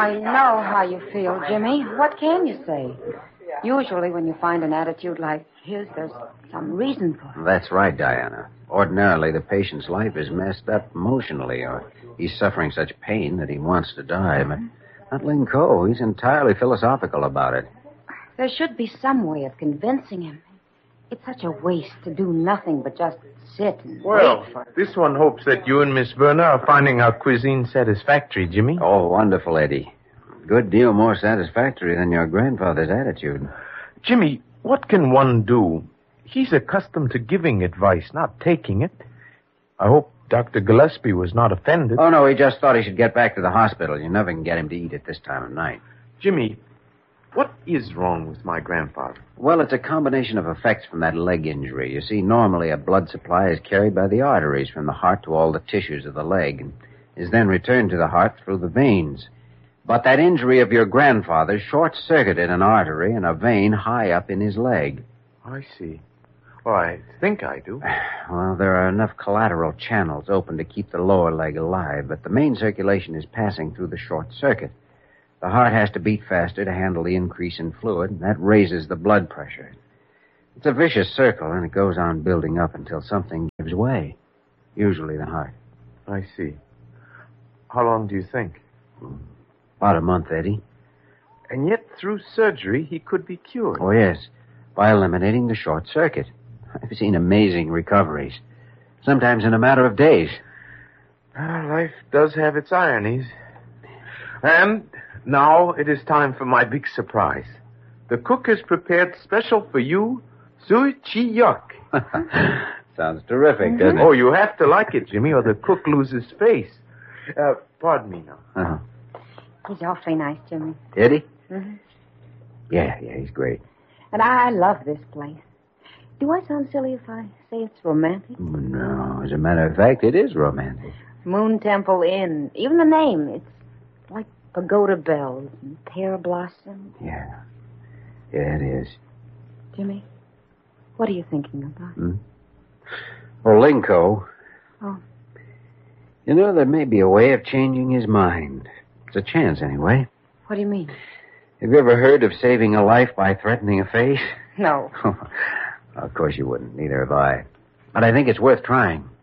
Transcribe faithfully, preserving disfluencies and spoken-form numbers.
I know how you feel, Jimmy. What can you say? Usually when you find an attitude like his, there's some reason for it. That's right, Diana. Ordinarily, the patient's life is messed up emotionally, or he's suffering such pain that he wants to die. But not Ling Ko. He's entirely philosophical about it. There should be some way of convincing him. It's such a waste to do nothing but just sit and Well, wait for... this one hopes that you and Miss Verna are finding our cuisine satisfactory, Jimmy. Oh, wonderful, Eddie. Good deal more satisfactory than your grandfather's attitude. Jimmy, what can one do? He's accustomed to giving advice, not taking it. I hope Doctor Gillespie was not offended. Oh, no, he just thought he should get back to the hospital. You never can get him to eat at this time of night. Jimmy, what is wrong with my grandfather? Well, it's a combination of effects from that leg injury. You see, normally a blood supply is carried by the arteries from the heart to all the tissues of the leg and is then returned to the heart through the veins. But that injury of your grandfather short-circuited an artery and a vein high up in his leg. I see. Well, I think I do. Well, there are enough collateral channels open to keep the lower leg alive, but the main circulation is passing through the short circuit. The heart has to beat faster to handle the increase in fluid, and that raises the blood pressure. It's a vicious circle, and it goes on building up until something gives way. Usually the heart. I see. How long do you think? About a month, Eddie. And yet, through surgery, he could be cured. Oh, yes. By eliminating the short circuit. I've seen amazing recoveries. Sometimes in a matter of days. Well, life does have its ironies. And now it is time for my big surprise. The cook has prepared special for you, Sui Chi Yuck. Sounds terrific, doesn't it? Oh, you have to like it, Jimmy, or the cook loses face. Uh, pardon me now. Uh-huh. He's awfully nice, Jimmy. Eddie? Mm-hmm. Yeah, yeah, he's great. And I love this place. Do I sound silly if I say it's romantic? No, as a matter of fact, it is romantic. Moon Temple Inn. Even the name. It's like pagoda bells and pear blossoms. Yeah. Yeah, it is. Jimmy, what are you thinking about? Hmm? Well, Ling Ko. Oh. You know, there may be a way of changing his mind. It's a chance, anyway. What do you mean? Have you ever heard of saving a life by threatening a face? No. Of course you wouldn't. Neither have I. But I think it's worth trying.